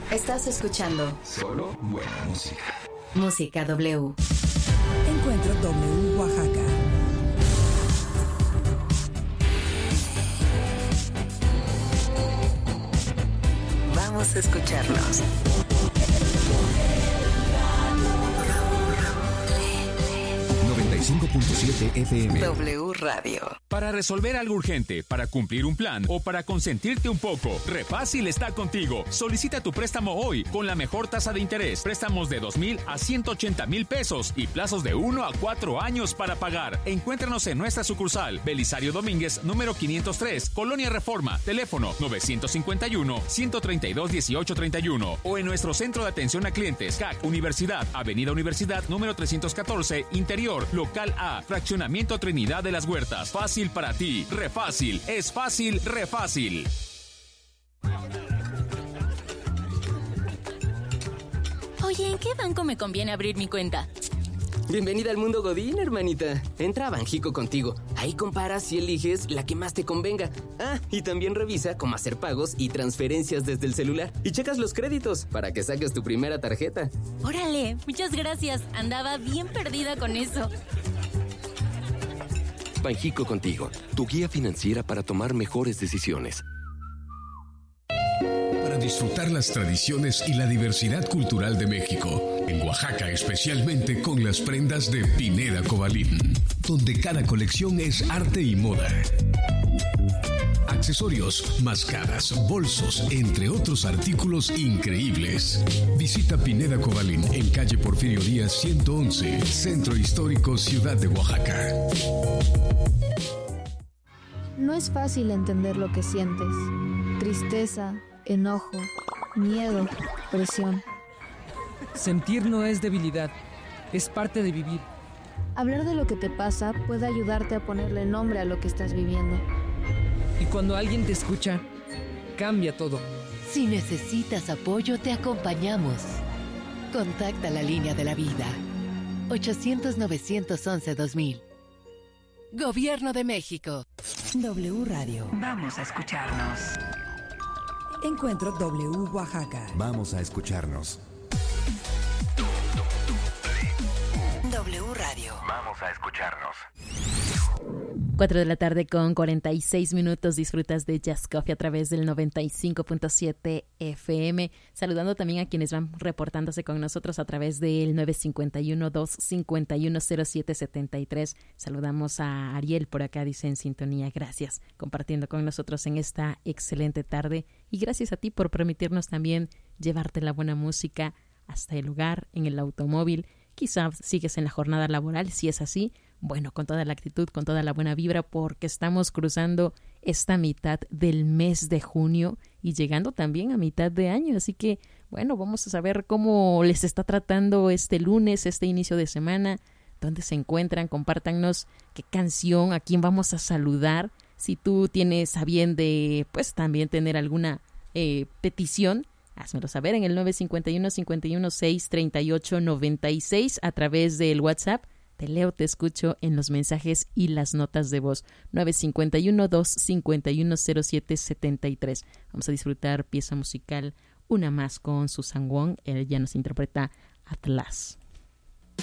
Estás escuchando solo buena música. Música W. Encuentro W Oaxaca. Vamos a escucharnos. 95.7 FM. W Radio. Para resolver algo urgente, para cumplir un plan o para consentirte un poco, Refácil está contigo. Solicita tu préstamo hoy con la mejor tasa de interés. Préstamos de 2,000 a 180,000 pesos y plazos de 1 a 4 años para pagar. Encuéntranos en nuestra sucursal, Belisario Domínguez, número 503, Colonia Reforma, teléfono 951-132-1831 o en nuestro centro de atención a clientes, CAC Universidad, Avenida Universidad, número 314, Interior, Local A, Fraccionamiento Trinidad de las Huertas. Fácil para ti. Refácil. Es fácil, Refácil. Oye, ¿en qué banco me conviene abrir mi cuenta? Bienvenida al mundo Godín, hermanita. Entra a Banjico contigo. Ahí comparas y eliges la que más te convenga. Ah, y también revisa cómo hacer pagos y transferencias desde el celular. Y checas los créditos para que saques tu primera tarjeta. Órale, muchas gracias. Andaba bien perdida con eso. Banjico contigo, tu guía financiera para tomar mejores decisiones. Para disfrutar las tradiciones y la diversidad cultural de México, en Oaxaca especialmente con las prendas de Pineda Cobalín, donde cada colección es arte y moda. Accesorios, máscaras, bolsos, entre otros artículos increíbles. Visita Pineda Cobalín en calle Porfirio Díaz 111, Centro Histórico, Ciudad de Oaxaca. No es fácil entender lo que sientes. Tristeza, enojo, miedo, presión. Sentir no es debilidad, es parte de vivir. Hablar de lo que te pasa puede ayudarte a ponerle nombre a lo que estás viviendo. Y cuando alguien te escucha, cambia todo. Si necesitas apoyo, te acompañamos. Contacta la línea de la vida. 800-911-2000. Gobierno de México. W Radio. Vamos a escucharnos. Encuentro W Oaxaca. Vamos a escucharnos. W Radio. Vamos a escucharnos. 4 de la tarde con 46 minutos. Disfrutas de Jazz Coffee a través del 95.7 FM. Saludando también a quienes van reportándose con nosotros a través del 951-251-0773. Saludamos a Ariel por acá, dice en sintonía. Gracias, compartiendo con nosotros en esta excelente tarde. Y gracias a ti por permitirnos también llevarte la buena música hasta el hogar, en el automóvil. Quizás sigues en la jornada laboral, si es así, bueno, con toda la actitud, con toda la buena vibra, porque estamos cruzando esta mitad del mes de junio y llegando también a mitad de año. Así que, bueno, vamos a saber cómo les está tratando este lunes, este inicio de semana, dónde se encuentran, compártanos qué canción, a quién vamos a saludar. Si tú tienes a bien de, pues, también tener alguna petición, házmelo saber en el 951-516-3896 a través del WhatsApp. Te leo, te escucho en los mensajes y las notas de voz. 951-251-0773. Vamos a disfrutar pieza musical, una más con Susan Wong. Él ya nos interpreta Atlas.